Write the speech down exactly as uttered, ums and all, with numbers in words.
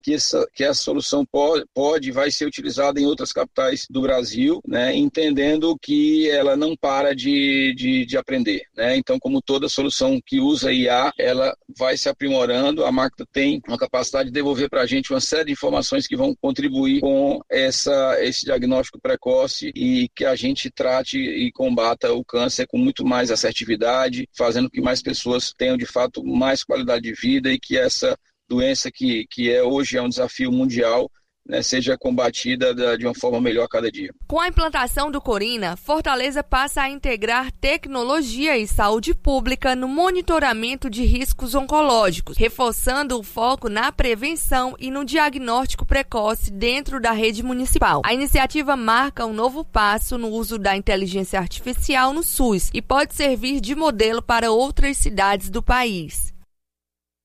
que essa, que essa solução pode, pode e vai ser utilizada em outras capitais do Brasil, né, entendendo que ela não para de, de, de aprender, né? Então, como toda solução que usa I A, ela vai se aprimorando, a máquina tem uma capacidade de devolver para a gente uma série de informações que vão contribuir com essa, esse diagnóstico precoce e que a gente trate e combata o câncer com muito mais assertividade, fazendo que mais pessoas tenham, de fato, mais qualidade de vida e que essa doença que, que é, hoje é um desafio mundial, né, seja combatida da, de uma forma melhor a cada dia. Com a implantação do Corina, Fortaleza passa a integrar tecnologia e saúde pública no monitoramento de riscos oncológicos, reforçando o foco na prevenção e no diagnóstico precoce dentro da rede municipal. A iniciativa marca um novo passo no uso da inteligência artificial no SUS e pode servir de modelo para outras cidades do país.